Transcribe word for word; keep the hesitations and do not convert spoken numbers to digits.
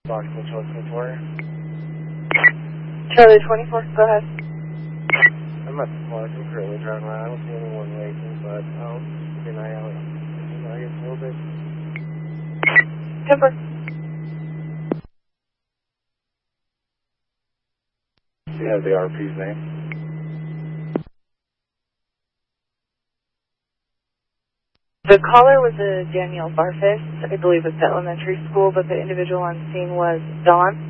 Box Control twenty-four. Charlie twenty-four, go ahead. I'm at the park. I'm currently driving around. I don't see anyone waiting, but I'll keep an eye out. Keep an eye out a little bit. Temper. Do you have the R P's name? The caller was a Danielle Barfus, I believe it's elementary school, but the individual on scene was Dawn.